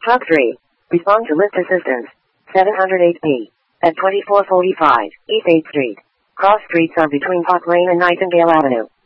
Truck 3. Respond to lift assistance. 708B. At 2445 East 8th Street. Cross streets are between Park Lane and Nightingale Avenue.